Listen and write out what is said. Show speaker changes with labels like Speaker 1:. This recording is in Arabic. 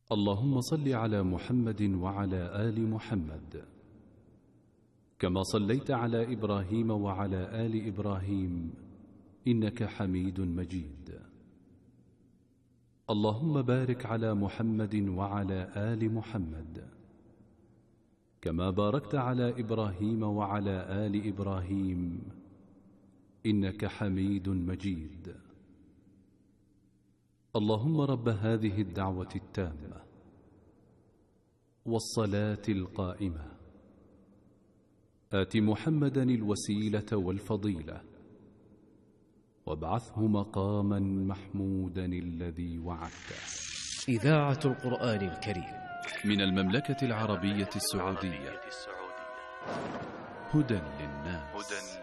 Speaker 1: اللهم صل على محمد وعلى آل محمد كما صليت على إبراهيم وعلى آل إبراهيم إنك حميد مجيد. اللهم بارك على محمد وعلى آل محمد كما باركت على إبراهيم وعلى آل إبراهيم إنك حميد مجيد. اللهم رب هذه الدعوة التامة والصلاة القائمة آت محمدا الوسيلة والفضيلة وابعثه مقاما محمودا الذي وعدته.
Speaker 2: إذاعة القرآن الكريم
Speaker 1: من المملكة العربية السعودية. هدى للناس.